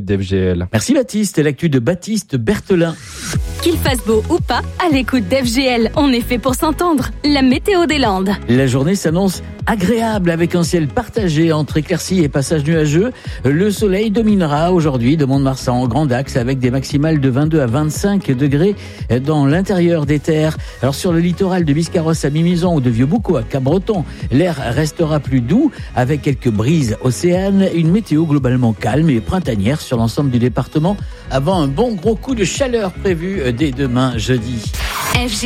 d'FGL. Merci Baptiste, l'actu de Baptiste Berthelin. Qu'il fasse beau ou pas, à l'écoute d'FGL, on est fait pour s'entendre. La météo des Landes. La journée s'annonce agréable avec un ciel partagé entre éclaircies et passages nuageux. Le soleil dominera aujourd'hui de Mont-de-Marsan en Grand Axe avec des maximales de 22 à 25 degrés dans l'intérieur des terres. Alors sur le littoral de Biscarrosse à Mimizan ou de Vieux-Boucau à Cap-Breton, l'air restera plus doux avec quelques brises océanes. Une météo globalement calme et printanière sur l'ensemble du département avant un bon gros coup de chaleur prévu dès demain jeudi. FGL.